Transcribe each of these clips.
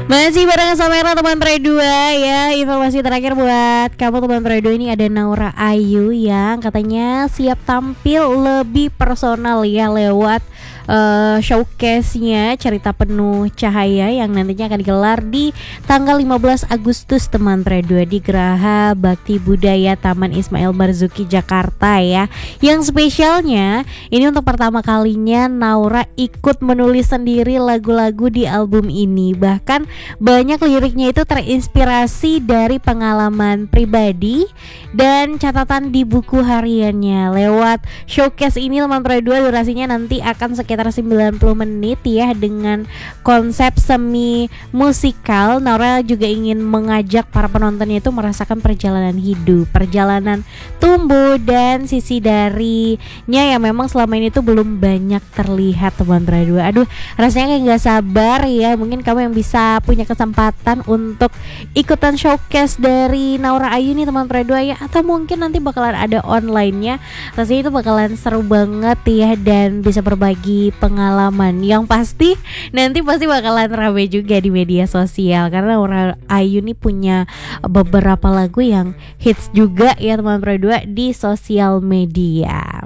Masih bareng sama Era teman Pre 2 ya. Informasi terakhir buat kamu teman Pre 2 ini, ada Naura Ayu yang katanya siap tampil lebih personal ya lewat showcase-nya Cerita Penuh Cahaya yang nantinya akan digelar di tanggal 15 Agustus teman Pre 2 di Geraha Bakti Budaya Taman Ismail Marzuki Jakarta ya. Yang spesialnya ini untuk pertama kalinya Naura ikut menulis sendiri lagu-lagu di album ini. Bahkan banyak liriknya itu terinspirasi dari pengalaman pribadi dan catatan di buku hariannya. Lewat showcase ini teman Pre 2 durasinya nanti akan sekitar 90 menit ya, dengan konsep semi musikal. Naura juga ingin mengajak para penontonnya itu merasakan perjalanan hidup, perjalanan tumbuh, dan sisi darinya yang memang selama ini tuh belum banyak terlihat teman Pre 2. Aduh, rasanya kayak gak sabar ya. Mungkin kamu yang bisa punya kesempatan untuk ikutan showcase dari Naura Ayu nih teman Pre 2 ya, atau mungkin nanti bakalan ada online-nya. Rasanya itu bakalan seru banget ya, dan bisa berbagi pengalaman. Yang pasti nanti pasti bakalan rame juga di media sosial, karena Naura Ayu nih punya beberapa lagu yang hits juga ya teman Pre 2 di sosial media.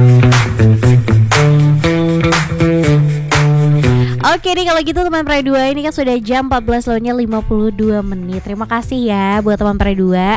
Oke nih, kalau gitu teman Pre 2, ini kan sudah jam 14 lewatnya 52 menit. Terima kasih ya buat teman Pre 2